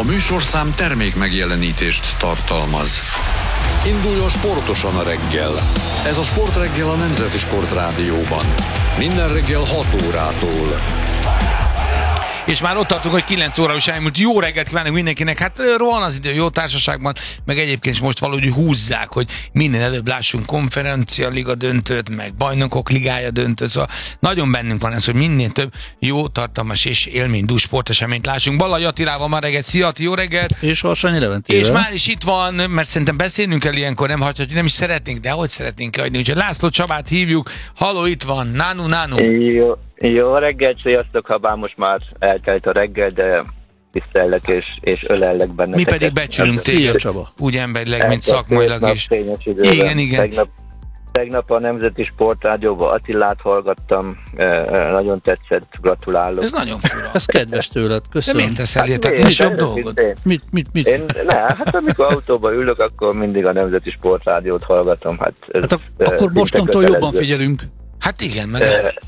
A műsorszám termék megjelenítést tartalmaz. Induljon sportosan a reggel. Ez a Sportreggel a Nemzeti Sportrádióban. Minden reggel 6 órától. És már ott tartunk, hogy 9 óra is elmúlt. Jó reggelt kívánok mindenkinek. Hát rohan az idő, jó társaságban, meg egyébként is most valahogy húzzák, hogy minél előbb lássunk konferencia liga döntőt, meg bajnokok ligája döntőt. Szóval nagyon bennünk van ez, hogy minél több jó, tartalmas és élménydús sporteseményt lássunk. Balai Attilával ma reggelt. Szia Ati, jó reggelt! És Harsányi Leventével. És már is itt van, mert szerintem beszélnünk kell ilyenkor, nem hagyhatjuk, nem is szeretnénk, de hogy szeretnénk adni. Úgyhogy László Csabát hívjuk. Halló, itt van. Nánu. Jó reggelt, sziasztok, habár most már eltelt a reggel, de tisztellek és ölellek benneteket. Mi pedig becsülünk téged, Csaba. úgy emberileg, mint szakmailag is. Igen. Tegnap a Nemzeti Sportrádióban Attilát hallgattam, nagyon tetszett, gratulálok. Ez nagyon fura. Ez kedves tőled, köszönöm. De miért teszel ilyet? Tehát nincs jobb dolgod? Mit? Hát amikor autóban ülök, akkor mindig a Nemzeti Sportrádiót hallgatom. Akkor mostantól jobban figyelünk. Hát igen, meg...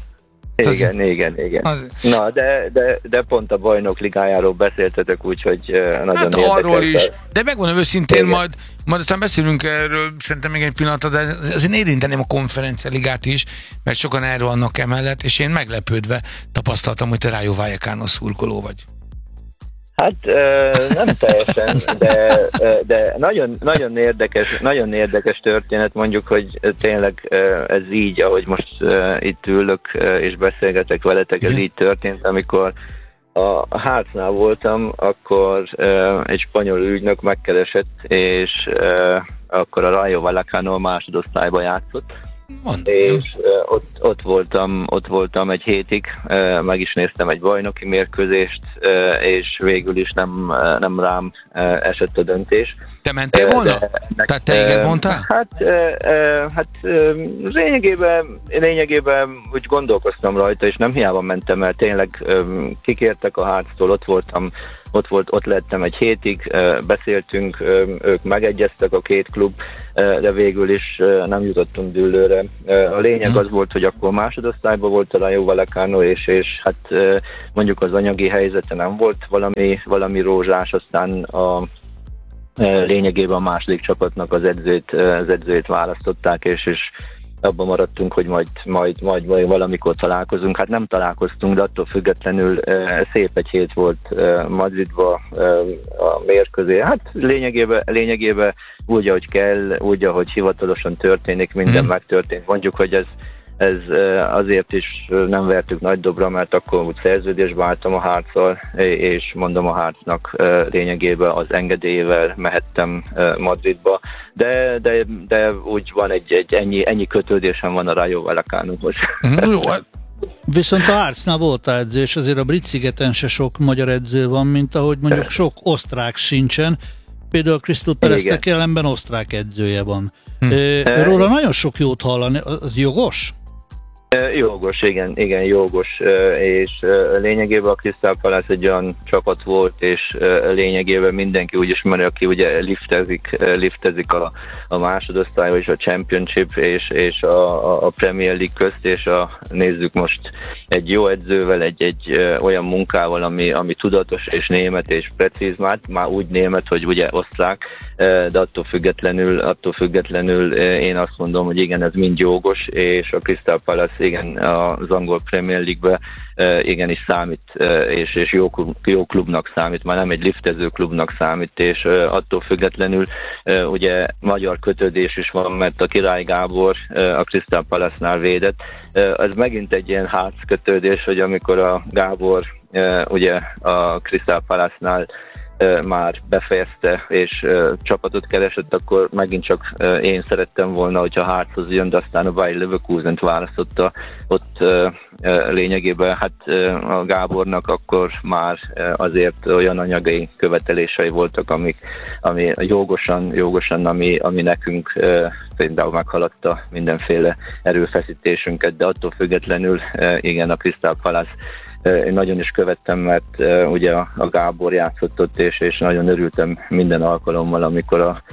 Igen. Na, de pont a Bajnok Ligájáról beszéltetek, úgyhogy nagyon érdekes. Arról is, de megmondom őszintén, majd aztán beszélünk erről, szerintem még egy pillanatra, de azért érinteném a konferencialigát is, mert sokan erről vannak emellett, és én meglepődve tapasztaltam, hogy te Rayo Vallecano szurkoló vagy. Hát nem teljesen, de nagyon érdekes történet, mondjuk, hogy tényleg ez így, ahogy most itt ülök és beszélgetek veletek, ez így történt, amikor a Heartsnál voltam, akkor egy spanyol ügynök megkeresett, és akkor a Rayo Vallecano másodosztályba játszott. És ott voltam egy hétig, meg is néztem egy bajnoki mérkőzést, és végül is nem rám esett a döntés. Te mentél volna? Tehát te igen mondtál? Hát lényegében úgy gondolkoztam rajta, és nem hiába mentem, mert tényleg kikértek a Heartstól, ott lettem egy hétig, beszéltünk, ők megegyeztek, a két klub, de végül is nem jutottunk dűlőre. A lényeg az volt, hogy akkor másodosztályban volt a Rayo Vallecano, és hát mondjuk az anyagi helyzete nem volt valami rózsás, aztán lényegében a második csapatnak az edzőjét választották, és abban maradtunk, hogy majd valamikor találkozunk. Hát nem találkoztunk, de attól függetlenül szép egy hét volt Madridba a mérkőzés. Hát lényegében úgy, ahogy kell, úgy, ahogy hivatalosan történik, minden megtörtént. Mondjuk, hogy ez azért is nem vertük nagy dobra, mert akkor úgy szerződésbe álltam a Heartszal, és mondom a Heartsnak lényegében az engedélyével mehettem Madridba, de úgy van ennyi kötődésem van a Rayo Vallecanohoz. Viszont a Heartsnál volt edző, és azért a Brit-szigeten se sok magyar edző van, mint ahogy mondjuk sok osztrák sincsen. Például a Crystal Palace-nek ellenben osztrák edzője van. Róla nagyon sok jót hallani, az jogos? Jogos, igen, jogos, és lényegében a Crystal Palace egy olyan csapat volt, és lényegében mindenki úgy ismeri, aki ugye liftezik a másodosztály, és a Championship és a Premier League közt, és nézzük most egy jó edzővel, egy olyan munkával, ami tudatos és német és precíz, már úgy német, hogy ugye osztrák, de attól függetlenül én azt mondom, hogy igen, ez mind jogos, és a Crystal Palace igen, az angol Premier League-be igenis számít, és jó klubnak számít, már nem egy liftező klubnak számít, és attól függetlenül ugye magyar kötődés is van, mert a Király Gábor a Crystal Palace-nál védett. Ez megint egy ilyen Hearts kötődés, hogy amikor a Gábor ugye a Crystal Palace-nál már befejezte, és csapatot keresett, akkor megint csak én szerettem volna, hogyha Heartshoz jön, de aztán a Bayer Leverkusent választotta. Ott lényegében hát a Gábornak akkor már azért olyan anyagi követelései voltak, ami jogosan, ami nekünk például meghaladta mindenféle erőfeszítésünket, de attól függetlenül igen, a Crystal Palace én nagyon is követtem, mert ugye a Gábor játszott ott, és nagyon örültem minden alkalommal, amikor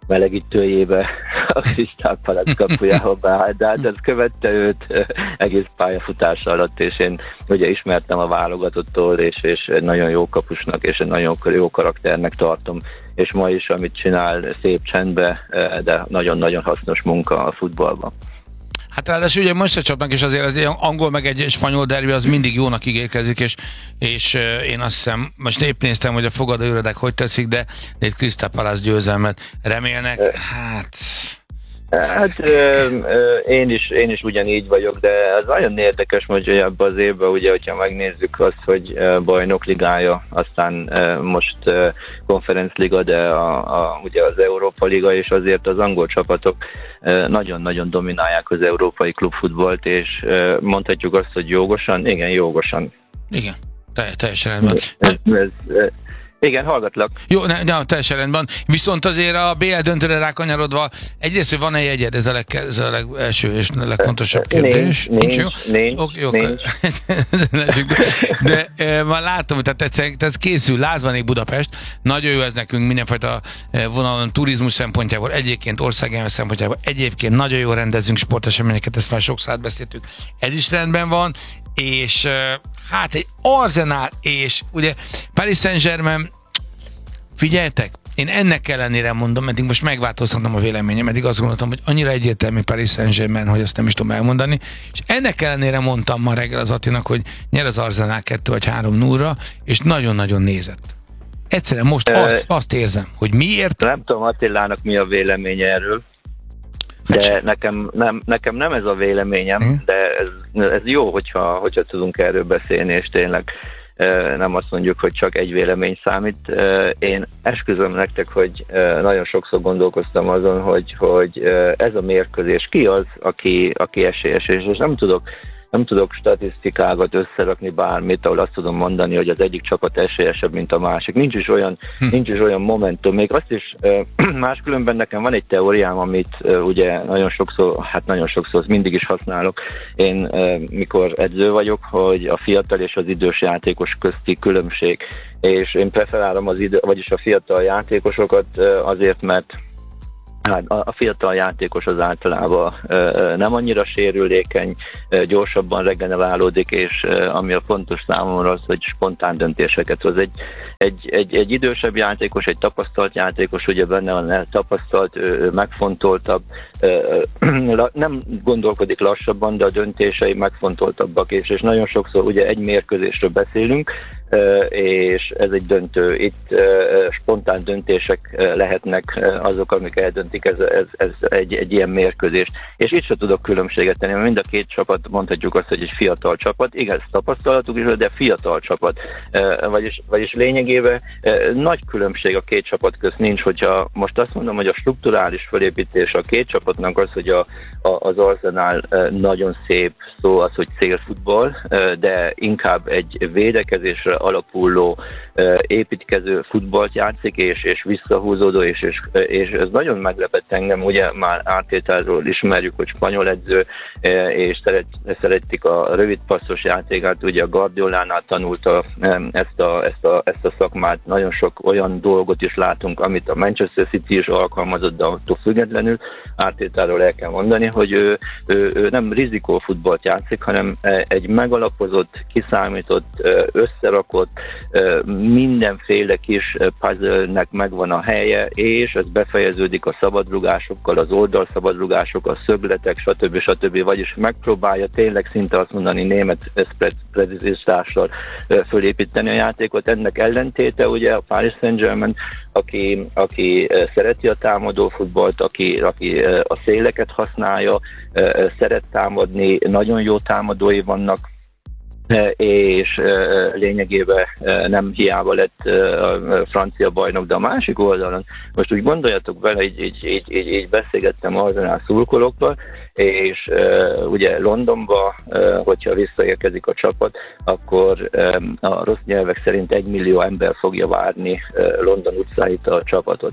melegítőjébe a Crystal Palace kapujába beállt, de hát ez követte őt egész pályafutása alatt, és én ugye ismertem a válogatottól, és nagyon jó kapusnak, és egy nagyon jó karakternek tartom, és ma is, amit csinál, szép csendbe, de nagyon-nagyon hasznos munka a futballban. Hát ráadásul ugye most se csapnak, és azért az angol meg egy spanyol derbi az mindig jónak ígérkezik, és én azt hiszem, most épp néztem, hogy a fogadóirodák hogy teszik, de egy Crystal Palace győzelmet remélnek. Hát én is ugyanígy vagyok, de ez nagyon érdekes, hogy ebben az évben, ugye, hogyha megnézzük azt, hogy bajnokligája, aztán most konferencliga, de ugye az Európa Liga, és azért az angol csapatok nagyon-nagyon dominálják az európai klubfutballt, és mondhatjuk azt, hogy jogosan? Igen, jogosan. Igen, teljesen rendben. Igen, hallgatlak. Jó, teljesen rendben. Viszont azért a BL döntőre rákanyarodva, egyrészt, hogy van-e jegyed, ez a legelső és legfontosabb kérdés. Nincs. De már látom, tehát ez készül, Lázbanék Budapest, nagyon jó ez nekünk mindenfajta vonalon, turizmus szempontjából, egyébként országjelme szempontjából, egyébként nagyon jó rendezünk sporteseményeket, ezt már sokszor átbeszéltük. Ez is rendben van, és hát egy Arsenal, és ugye Paris Saint-Germain, figyeljetek, én ennek ellenére mondom, eddig most megváltoztatom a véleményem, eddig azt gondoltam, hogy annyira egyértelmű Paris Saint-Germain, hogy azt nem is tudom elmondani, és ennek ellenére mondtam ma reggel az Attinak, hogy nyer az Arsenal 2 vagy 3-0-ra, és nagyon-nagyon nézett. Egyszerűen most azt érzem, hogy miért... Nem tudom Attilának mi a véleménye erről, de nekem nem ez a véleményem, de ez jó, hogyha tudunk erről beszélni, és tényleg nem azt mondjuk, hogy csak egy vélemény számít. Én esküszöm nektek, hogy nagyon sokszor gondolkoztam azon, hogy ez a mérkőzés ki az, aki esélyes, és nem tudok statisztikákat összerakni bármit, ahol azt tudom mondani, hogy az egyik csapat esélyesebb, mint a másik. Nincs is olyan momentum. Még azt is, máskülönben nekem van egy teóriám, amit ugye nagyon sokszor mindig is használok. Én mikor edző vagyok, hogy a fiatal és az idős játékos közti különbség. És én preferálom vagyis a fiatal játékosokat azért, mert a fiatal játékos az általában nem annyira sérülékeny, gyorsabban regenerálódik, és ami a fontos számomra az, hogy spontán döntéseket hoz. Egy idősebb játékos, egy tapasztalt játékos, ugye benne van tapasztalt, megfontoltabb, nem gondolkodik lassabban, de a döntései megfontoltabbak, és nagyon sokszor ugye egy mérkőzésről beszélünk, és ez egy döntő. Itt spontán döntések lehetnek azok, amik eldöntik ez egy ilyen mérkőzést. És itt sem tudok különbséget tenni, mert mind a két csapat, mondhatjuk azt, hogy egy fiatal csapat, igaz, tapasztalatuk is, de fiatal csapat. Vagyis lényegében nagy különbség a két csapat közt nincs, hogyha most azt mondom, hogy a strukturális felépítés a két csapatnak az, hogy az Arsenal nagyon szép szó az, hogy célfutball, de inkább egy védekezésre alapuló építkező futballt játszik, és visszahúzódó, és ez nagyon meglepett engem, ugye már áttételről ismerjük, hogy spanyol edző, és szeretik a rövid passzos játékát, ugye a Guardiolánál tanulta ezt a szakmát, nagyon sok olyan dolgot is látunk, amit a Manchester City is alkalmazott, de attól függetlenül áttételről el kell mondani, hogy ő nem rizikófutballt játszik, hanem egy megalapozott, kiszámított, összerakott, mindenféle kis puzzle-nek megvan a helye, és ez befejeződik a szabadrugásokkal, az oldalszabadrugások, a szögletek, stb. Vagyis megpróbálja tényleg szinte azt mondani német precizitással fölépíteni a játékot. Ennek ellentéte ugye a Paris Saint-Germain, aki szereti a támadó futballt, aki a széleket használja, szeret támadni, nagyon jó támadói vannak, és lényegében nem hiába lett a francia bajnok, de a másik oldalon, most úgy gondoljatok bele, így beszélgettem Arsenal szurkolókkal, és ugye Londonba, hogyha visszaérkezik a csapat, akkor a rossz nyelvek szerint 1 millió ember fogja várni London utcáit a csapatot.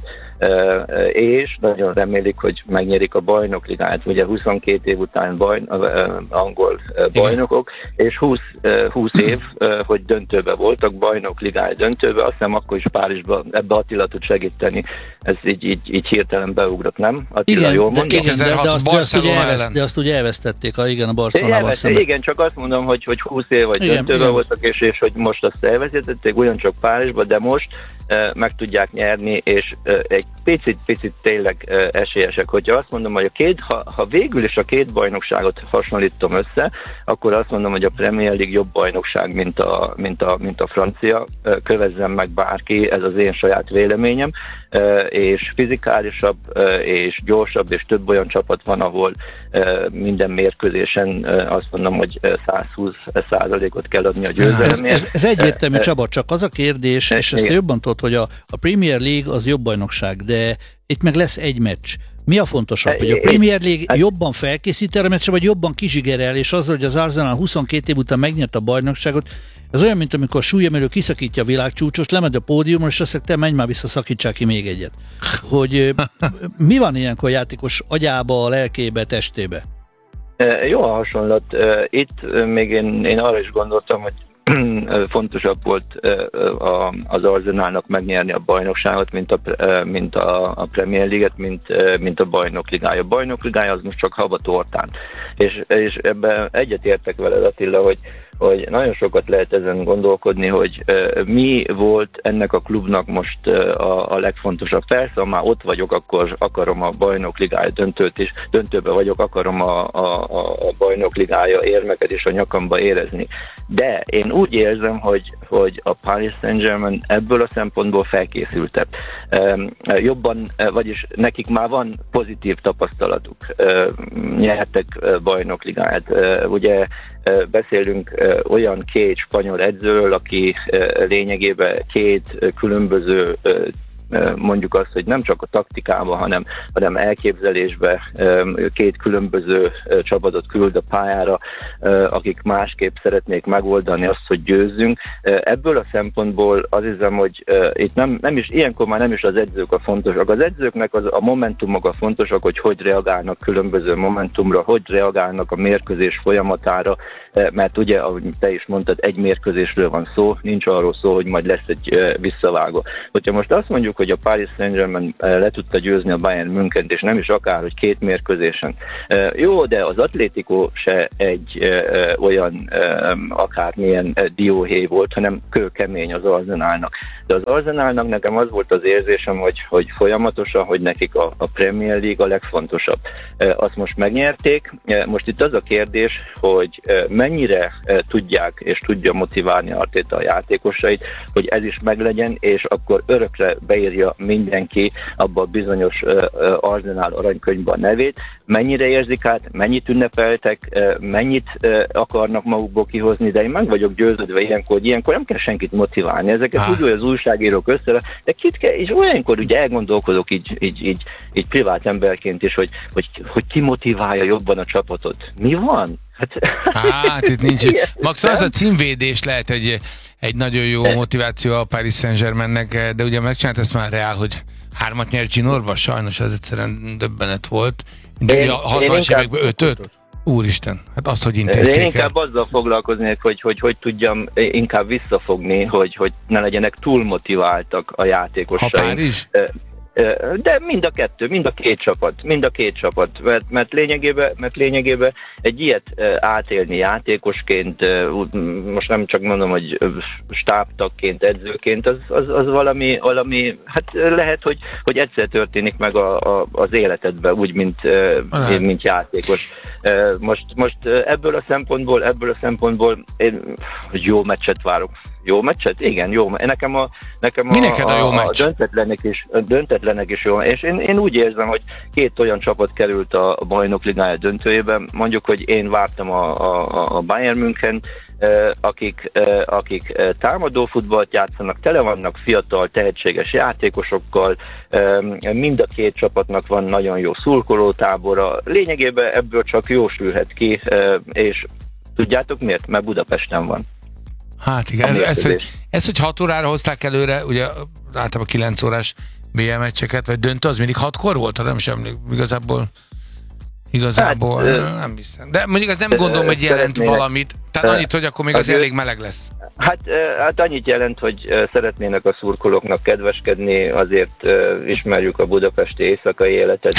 És nagyon remélik, hogy megnyerik a bajnokligát, ugye 22 év után angol bajnokok, és 20 év, hogy döntőbe voltak, bajnokligája döntőbe, azt hiszem akkor is Párizsban ebbe Attila tud segíteni. Ez így hirtelen beugrott, nem? Attila, igen, jól mondom? De azt ugye elvesztették, a Barcelonával szemben. Igen, csak azt mondom, hogy 20 év vagy döntőben voltak, és hogy most azt elveszítették, ugyancsak Párizsban, de most meg tudják nyerni, és egy picit tényleg esélyesek. Hogyha azt mondom, hogy ha végül is a két bajnokságot hasonlítom össze, akkor azt mondom, hogy a Premier League jobb bajnokság, mint a francia. Kövezzen meg bárki, ez az én saját véleményem, és fizikálisabb, és gyorsabb, és több olyan csapat van, ahol minden mérkőzésen azt mondom, hogy 120%-ot kell adni a győzelemért. Ez egyértelmű, Csaba, csak az a kérdés, és ezt jobban tudod, hogy a Premier League az jobb bajnokság, de itt meg lesz egy meccs. Mi a fontosabb, hogy a Premier League jobban felkészít erre a meccsre, vagy jobban kizsigerel, és azzal, hogy az Arsenal 22 év után megnyert a bajnokságot, ez olyan, mint amikor súlyemelő kiszakítja a világcsúcsost, lemegy a pódiumra, és azt mondja, te menj már vissza, szakítsál ki még egyet. Hogy mi van ilyenkor a játékos agyába, a lelkébe, testébe? Jó a hasonlat. Itt még én arra is gondoltam, hogy fontosabb volt az Arsenalnak megnyerni a bajnokságot, mint a Premier League-et, mint a bajnokligája. A bajnokligája az most csak haba tortán. És ebben egyetértek veled, Attila, hogy nagyon sokat lehet ezen gondolkodni, hogy mi volt ennek a klubnak most a legfontosabb. Persze, ha már ott vagyok, akkor akarom a bajnokligája döntőt is, döntőbe vagyok, akarom a bajnokligája érmeket is a nyakamba érezni. De én úgy érzem, hogy a Paris Saint-Germain ebből a szempontból felkészültebb. Jobban, vagyis nekik már van pozitív tapasztalatuk. Nyertek bajnokligáját. Ugye beszélünk olyan két spanyol edzőről, aki lényegében két különböző, mondjuk azt, hogy nem csak a taktikában, hanem elképzelésben két különböző csapatot küld a pályára, akik másképp szeretnék megoldani azt, hogy győzzünk. Ebből a szempontból azt hiszem, hogy itt nem is, ilyenkor már nem is az edzők a fontosak. Az edzőknek a momentumok a fontosak, hogy reagálnak különböző momentumra, hogy reagálnak a mérkőzés folyamatára, mert ugye, ahogy te is mondtad, egy mérkőzésről van szó, nincs arról szó, hogy majd lesz egy visszavágó. Hogyha most azt mondjuk, hogy a Paris Saint-Germain le tudta győzni a Bayern Münchent, és nem is akár, hogy két mérkőzésen. Jó, de az Atlético se egy olyan akármilyen dióhéj volt, hanem kőkemény az Arsenalnak. De az Arsenalnak nekem az volt az érzésem, hogy folyamatosan, hogy nekik a Premier League a legfontosabb. Azt most megnyerték. Most itt az a kérdés, hogy mennyire tudják és tudja motiválni Arteta a játékosait, hogy ez is meglegyen, és akkor örökre beírja mindenki abba a bizonyos Arsenal aranykönyvbe a nevét. Mennyire érzik át, mennyit ünnepeltek, mennyit akarnak magukból kihozni, de én meg vagyok győződve ilyenkor, hogy ilyenkor nem kell senkit motiválni. Ezeket úgy, hogy az újságírók össze, de kit kell, és olyankor ugye elgondolkodok így privát emberként is, hogy ki motiválja jobban a csapatot. Mi van? Hát itt nincs. Max, az a címvédés lehet egy nagyon jó motiváció a Paris Saint-Germainnek, de ugye megcsinált ezt már Real, hogy 3-at nyert Ginorba, sajnos ez egyszerűen döbbenet volt. Ugye a 60-as években 5-öt? Úristen, hát azt, hogy intézték el. Én inkább azzal foglalkoznék, hogy tudjam inkább visszafogni, hogy ne legyenek túl motiváltak a játékosaink. Ha Párizs? De mind a két csapat, mert lényegében egy ilyet átélni játékosként, most nem csak mondom, hogy stábtagként, edzőként, az valami, hát lehet, hogy egyszer történik meg az életedben, úgy, mint játékos. Most ebből a szempontból én jó meccset várok. Jó meccset? Igen, jó. Nekem a jó meccs? Döntetlenek is jó. És én úgy érzem, hogy két olyan csapat került a bajnokligája döntőjében. Mondjuk, hogy én vártam a Bayern München, akik támadó futballt játszanak, tele vannak fiatal, tehetséges játékosokkal, mind a két csapatnak van nagyon jó szurkolótábora. Lényegében ebből csak jó sülhet ki, és tudjátok miért? Mert Budapesten van. Hát igen, ez, hogy 6 órára hozták előre, ugye általában 9 órás BL meccseket, vagy döntő, az mindig 6-kor volt, nem sem igazából nem hiszem. De mondjuk ez nem gondolom, hogy jelent valamit. Tehát annyit, hogy akkor még az elég meleg lesz. Hát annyit jelent, hogy szeretnének a szurkolóknak kedveskedni, azért ismerjük a budapesti éjszakai életet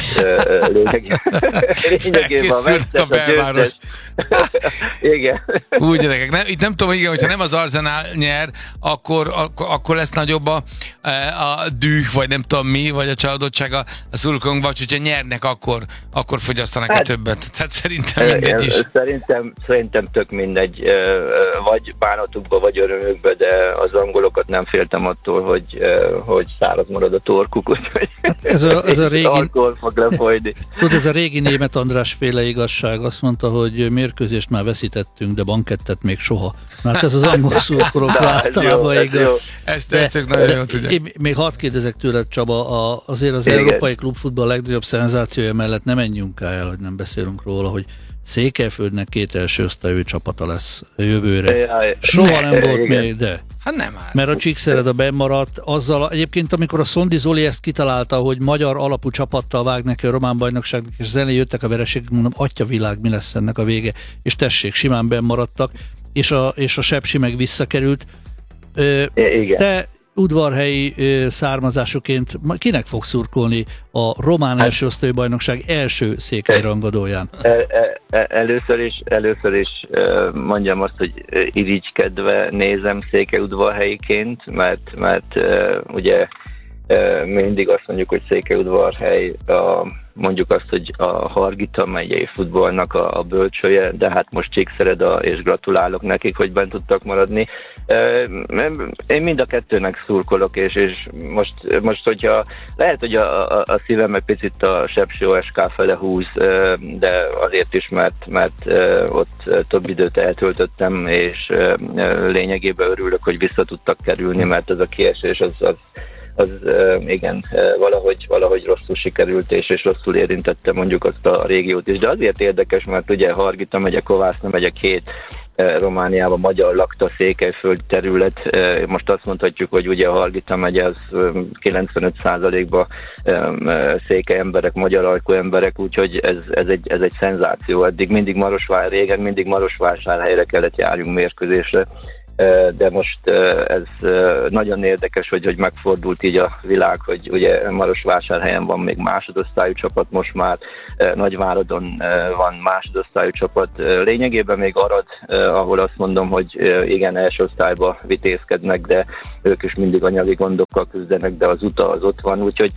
lényegében a vesztes, a belváros. Igen. Úgy gyerekek, itt nem tudom, igen, hogyha nem az Arsenal nyer, akkor lesz nagyobb a düh, vagy nem tudom mi, vagy a csalódottság a szurkolónkban, vagy hogyha nyernek, akkor fogyasztanak többet. Tehát szerintem mindegy is. Szerintem tök mindegy, vagy bánatukba, vagy örömükbe, de az angolokat nem féltem attól, hogy száraz marad a torkuk, úgyhogy ez a régi, alkohol fog lefolyni. Tudod, ez a régi Németh András féle igazság, azt mondta, hogy mérkőzést már veszítettünk, de bankettet még soha. Mert ez az angol szurkolókra általában igaz. Ezt nagyon jól tudják. Még hadd kérdezek tőled, Csaba, azért az európai klubfutball legnagyobb szenzációja mellett nem menjünk el, hogy nem beszélünk róla, hogy Székelyföldnek 2 első osztályú csapata lesz jövőre. Soha nem volt még, de. Hát nem áll. Mert a Csíkszereda bemaradt, azzal egyébként, amikor a Szondi Zoli ezt kitalálta, hogy magyar alapú csapattal vág neki a román bajnokságnak, és zené jöttek a vereségek, mondom, atyavilág, mi lesz ennek a vége, és tessék, simán bemaradtak, és a Sepsi meg visszakerült. Te udvarhelyi származásuként kinek fog szurkolni a román első osztályú bajnokság első székelyrangadóján? Először is mondjam azt, hogy irigykedve nézem Székelyudvarhelyiként, mert ugye mindig azt mondjuk, hogy Székelyudvarhely mondjuk azt, hogy a Hargita megyei futballnak a bölcsője, de hát most Csíkszereda, és gratulálok nekik, hogy bent tudtak maradni. Én mind a kettőnek szurkolok, és most hogyha lehet, hogy a szívem egy picit a Sepsi OSK fele húz, de azért is, mert ott több időt eltöltöttem, és lényegében örülök, hogy vissza tudtak kerülni, mert ez a kiesés az igen, valahogy rosszul sikerült, és rosszul érintette mondjuk azt a régiót is. De azért érdekes, mert ugye Hargita megye, Kovászna megye 2 Romániában magyar lakta Székelyföld terület. Most azt mondhatjuk, hogy ugye a Hargita megye az 95%-ban székely emberek, magyar ajkú emberek, úgyhogy ez egy szenzáció. Eddig régen mindig Marosvásárhelyre kellett járjunk mérkőzésre, de most ez nagyon érdekes, hogy megfordult így a világ, hogy ugye Marosvásárhelyen van még másodosztályú csapat, most már Nagyváradon van másodosztályú csapat. Lényegében még Arad, ahol azt mondom, hogy igen, első osztályba vitézkednek, de ők is mindig anyagi gondokkal küzdenek, de az UTA az ott van, úgyhogy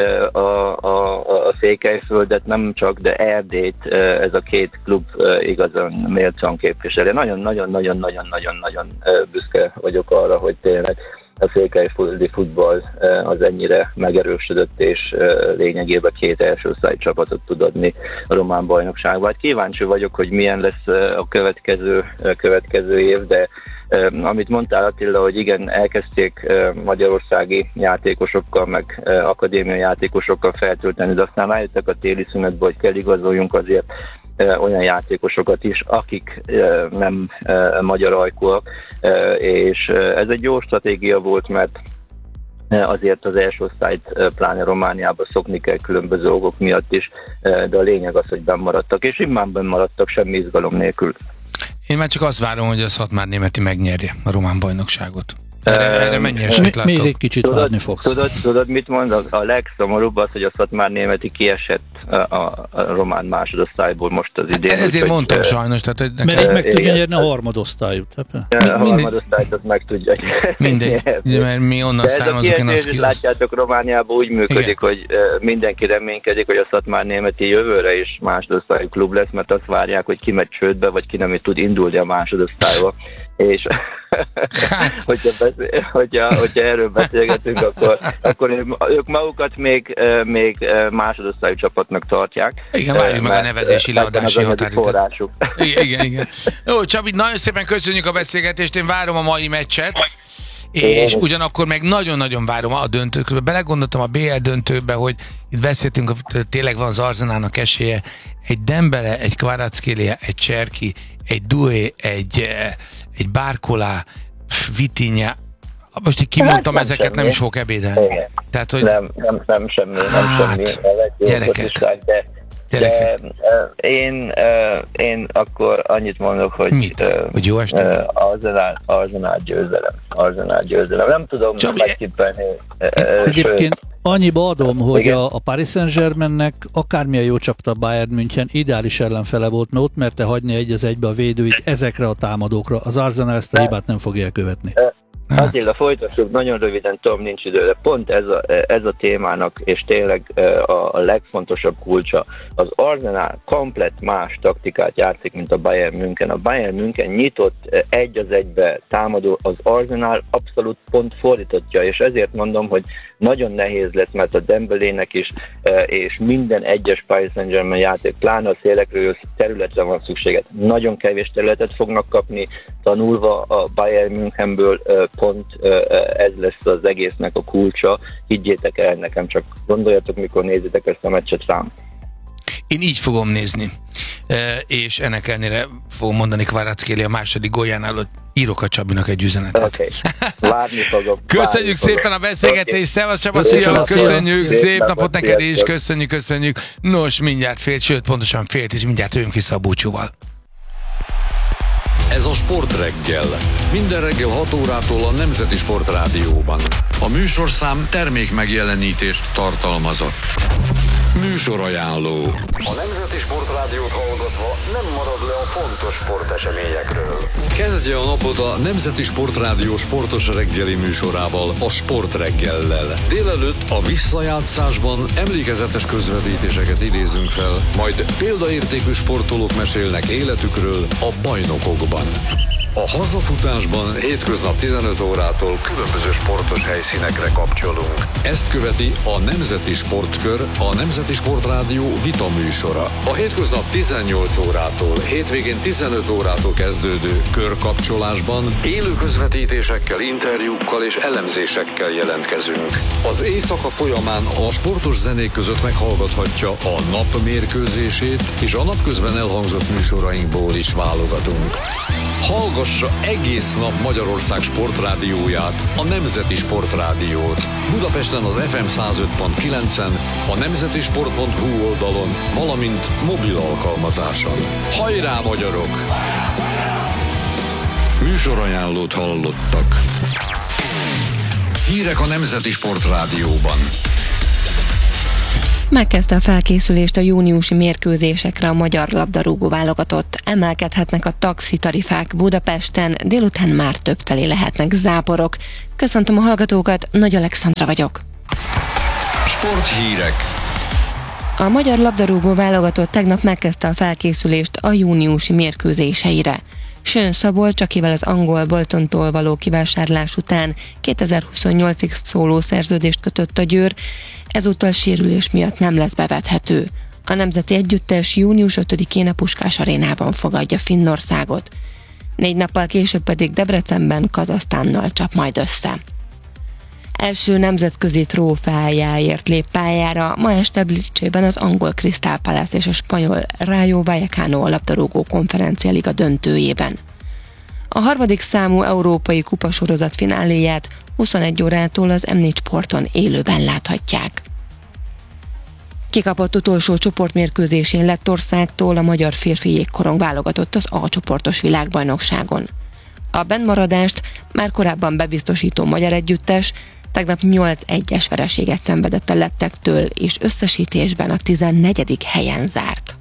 a Székelyföldet nem csak, de Erdélyt ez a 2 klub igazán méltóan képviseli. Nagyon büszke vagyok arra, hogy tényleg a székelyföldi futball az ennyire megerősödött, és lényegében 2 első osztályú csapatot tud adni a román bajnokságban. Hát kíváncsi vagyok, hogy milyen lesz a következő év, de amit mondtál, Attila, hogy igen, elkezdték magyarországi játékosokkal, meg akadémiai játékosokkal feltölteni, de aztán rájöttek a téli szünetbe, hogy kell igazoljunk azért olyan játékosokat is, akik nem magyar ajkúak, és ez egy jó stratégia volt, mert azért az első osztályt pláne Romániába szokni kell különböző okok miatt is, de a lényeg az, hogy bennmaradtak, és immár bennmaradtak, semmi izgalom nélkül. Én már csak azt várom, hogy a Szatmár Németi megnyerje a román bajnokságot. Erre mennyi esélyt látok? Még egy kicsit várni fogsz. Tudod, mit mond? A legszomorúbb az, hogy a Szatmár Németi kiesett a román másodosztályból most az idén. Ezért mondtam sajnos. Tehát, mert így meg tudja nyerni a harmadosztályt. A harmadosztályt azt meg tudja mindegy, mert mi onnan származunk. De ez a látjátok, Romániában úgy működik, igen, hogy mindenki reménykedik, hogy a Szatmár Németi jövőre is másodosztályú klub lesz, mert azt várják, hogy ki megy csődbe, vagy ki nem tud indulni a másodosztályba. És hogyha erről beszélgetünk, akkor ők magukat még másodosztályú csapatnak tartják. Igen, várjuk meg a nevezési leadási határidőt. Igen. Jó, Csabi, nagyon szépen köszönjük a beszélgetést, én várom a mai meccset, és ugyanakkor meg nagyon-nagyon várom a döntőkbe. Belegondoltam a BL döntőbe, hogy itt beszéltünk, tényleg van az Arsenalnak esélye. Egy Dembele, egy Kvaratskhelia, egy Cserki, egy Doué, egy Barcola, Vitinha. Most így kimondtam ezeket, semmi. Nem is fogok ebédelni. Tehát, hogy... Nem semmi. Gyerekek. De én akkor annyit mondok, hogy... Mit? Hogy jó este? Arsenal győzelem. Nem tudom megtippelni. Egyébként annyiba adom, hogy a Paris Saint-Germainnek akármilyen jó csapta a Bayern München, ideális ellenfele volt, mert ott merte hagyni 1-1-be a védőit ezekre a támadókra. Az Arsenal ezt a hibát nem fogja elkövetni. Attila, folytassuk, nagyon röviden, tudom, nincs idő, de pont ez a témának, és tényleg a legfontosabb kulcsa. Az Arsenal komplett más taktikát játszik, mint a Bayern München. A Bayern München nyitott 1-1-be támadó, az Arsenal abszolút pont fordítottja, és ezért mondom, hogy nagyon nehéz lesz, mert a Dembelének is, és minden egyes Paris Saint-Germain játék, pláne a szélekről területre van szükséget. Nagyon kevés területet fognak kapni, tanulva a Bayern Münchenből, pont ez lesz az egésznek a kulcsa. Higgyétek el nekem, csak gondoljatok, mikor nézitek ezt a meccset rám. Én így fogom nézni, és ennek ellenére fogom mondani Kvaratskhelia a második góljánál, hogy írok a Csabinak egy üzenetet. Okay. Várni fogok. Köszönjük szépen a beszélgetést, Szevasz Csaba, szia, köszönjük, szép napot neked is, köszönjük. Nos, mindjárt pontosan fél 10, mindjárt jövünk vissza a búcsúval. Ez a Sportreggel. Minden reggel 6 órától a Nemzeti Sportrádióban. A műsorszám termék megjelenítést tartalmazott. Műsorajánló. A Nemzeti Sportrádiót hallgatva nem marad le a fontos sporteseményekről. Kezdje a napot a Nemzeti Sportrádió sportos reggeli műsorával, a Sportreggellel. Délelőtt a visszajátszásban emlékezetes közvetítéseket idézünk fel, majd példaértékű sportolók mesélnek életükről a bajnokokban. A hazafutásban hétköznap 15 órától különböző sportos helyszínekre kapcsolunk. Ezt követi a Nemzeti Sportkör, a Nemzeti Sportrádió vita műsora. A hétköznap 18 órától, hétvégén 15 órától kezdődő körkapcsolásban élő közvetítésekkel, interjúkkal és elemzésekkel jelentkezünk. Az éjszaka folyamán a sportos zenék között meghallgathatja a nap mérkőzését, és a napközben elhangzott műsorainkból is válogatunk. Hallgassa egész nap Magyarország sportrádióját, a Nemzeti Sportrádiót. Budapesten az FM 105.9-en, a nemzetisport.hu oldalon, valamint mobil alkalmazáson. Hajrá, magyarok! Műsorajánlót hallottak. Hírek a Nemzeti Sportrádióban. Megkezdte a felkészülést a júniusi mérkőzésekre a magyar labdarúgó válogatott. Emelkedhetnek a taxitarifák Budapesten, délután már többfelé lehetnek záporok. Köszöntöm a hallgatókat, Nagy Alexandra vagyok. Sporthírek. A magyar labdarúgó válogatott tegnap megkezdte a felkészülést a júniusi mérkőzéseire. Schön Szabolcs, akivel az angol Boltontól való kivásárlás után 2028-ig szóló szerződést kötött a Győr, ezúttal sérülés miatt nem lesz bevethető. A nemzeti együttes június 5-én a Puskás arénában fogadja Finnországot. 4 nappal később pedig Debrecenben Kazahsztánnal csap majd össze. Első nemzetközi trófeájáért lép pályára ma este Lipcsében az angol Crystal Palace és a spanyol Rayo Vallecano a labdarúgó konferencialiga döntőjében. A harmadik számú európai kupasorozat fináléját 21 órától az M4 Sporton élőben láthatják. Kikapott utolsó csoportmérkőzésén Lettországtól a magyar férfi jégkorong válogatott az A csoportos világbajnokságon. A bennmaradást már korábban bebiztosító magyar együttes tegnap 8-1-es vereséget szenvedett a lettektől, és összesítésben a 14. helyen zárt.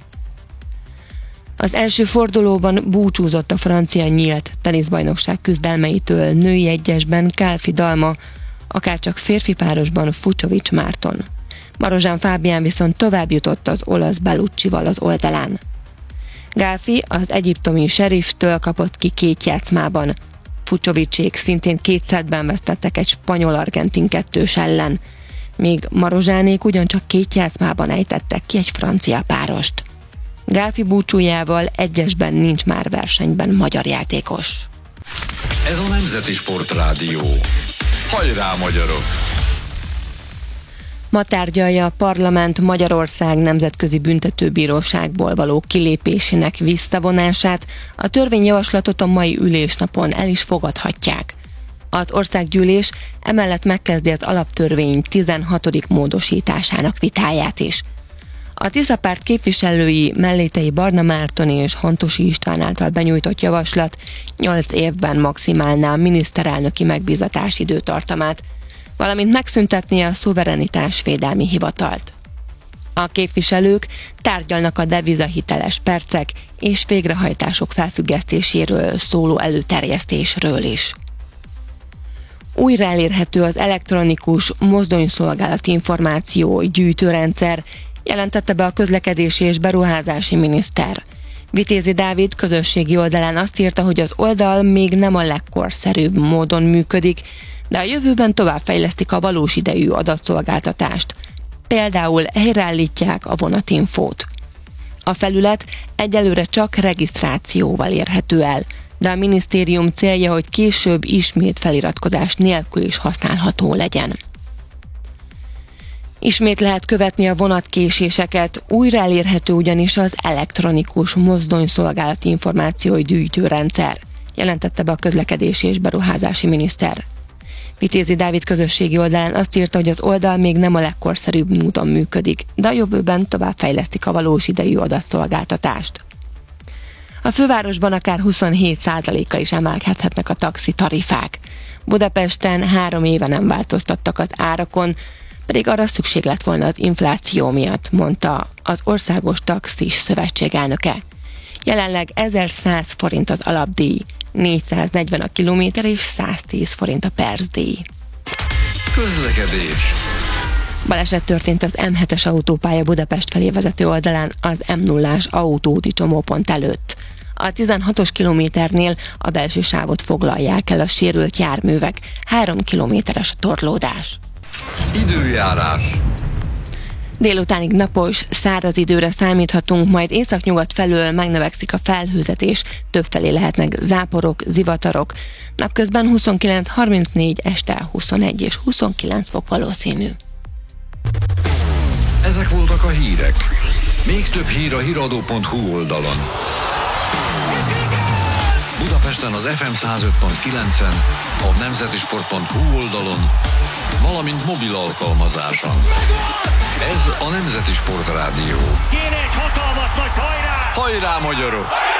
Az első fordulóban búcsúzott a francia nyílt teniszbajnokság küzdelmeitől női egyesben Kálfi Dalma, akárcsak férfi párosban Fucsovics Márton. Marozsán Fábián viszont tovább jutott az olasz Belluccival az oldalán. Gálfi az egyiptomi Seriftől kapott ki 2 játszmában. Fucsovicsék szintén 2 szettben vesztettek egy spanyol-argentin 2-s ellen, míg Marozsánék ugyancsak 2 játszmában ejtettek ki egy francia párost. Gálfi búcsújával egyesben nincs már versenyben magyar játékos. Ez a Nemzeti Sportrádió. Hajrá, magyarok! Ma tárgyalja a parlament Magyarország Nemzetközi Büntetőbíróságból való kilépésének visszavonását, a törvényjavaslatot a mai ülésnapon el is fogadhatják. Az országgyűlés emellett megkezdi az alaptörvény 16. módosításának vitáját is. A Tisza-párt képviselői Mellétei Barna Márton és Hantusi István által benyújtott javaslat 8 évben maximálná a miniszterelnöki megbízatás időtartamát, valamint megszüntetné a szuverenitásvédelmi hivatalt. A képviselők tárgyalnak a devizahiteles percek és végrehajtások felfüggesztéséről szóló előterjesztésről is. Újra elérhető az elektronikus mozdonyszolgálati információ gyűjtőrendszer, jelentette be a közlekedési és beruházási miniszter. Vitézi Dávid közösségi oldalán azt írta, hogy az oldal még nem a legkorszerűbb módon működik, de a jövőben továbbfejlesztik a valós idejű adatszolgáltatást. Például helyreállítják a vonatinfót. A felület egyelőre csak regisztrációval érhető el, de a minisztérium célja, hogy később ismét feliratkozás nélkül is használható legyen. Ismét lehet követni a vonatkéséseket, újra elérhető ugyanis az elektronikus mozdonyszolgálati információi gyűjtőrendszer, jelentette be a közlekedési és beruházási miniszter. Vitézi Dávid közösségi oldalán azt írta, hogy az oldal még nem a legkorszerűbb módon működik, de a jövőben továbbfejlesztik a valós idejű adatszolgáltatást. A fővárosban akár 27%-kal is emelkedhetnek a taxi tarifák. Budapesten 3 éve nem változtattak az árakon, pedig arra szükség lett volna az infláció miatt, mondta az Országos Taxis Szövetség elnöke. Jelenleg 1100 forint az alapdíj, 440 a kilométer és 110 forint a percdíj. Közlekedés. Baleset történt az M7-es autópálya Budapest felé vezető oldalán az M0-ás autóúti csomópont előtt. A 16-os kilométernél a belső sávot foglalják el a sérült járművek, 3 kilométeres a torlódás. Időjárás. Délutánig napos, száraz időre számíthatunk, majd északnyugat felől megnövekszik a felhőzetés, többfelé lehetnek záporok, zivatarok. Napközben 29-34, este 21 és 29 fok valószínű. Ezek voltak a hírek. Még több hír a hiradó.hu oldalon. Budapesten az FM 105.9-en, a nemzetisport.hu oldalon, valamint mobil alkalmazáson. Ez a Nemzeti Sport Rádió. Kéne egy hatalmas nagy hajrá! Hajrá, magyarok!